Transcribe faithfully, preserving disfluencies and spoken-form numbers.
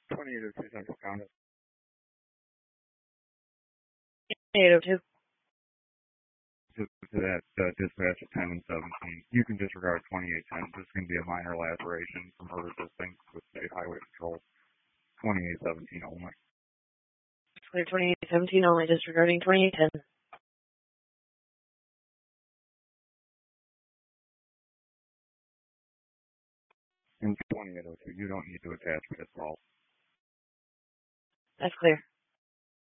twenty-eight oh two Central County. eight oh two. To, to that uh, dispatch at ten and seventeen. You can disregard twenty-eight ten. This is going to be a minor laceration from her resisting with State Highway Patrol. twenty-eight seventeen only. Clear twenty-eight seventeen only, disregarding twenty-eight ten. In twenty-eight oh two, you don't need to attach me at all. That's clear.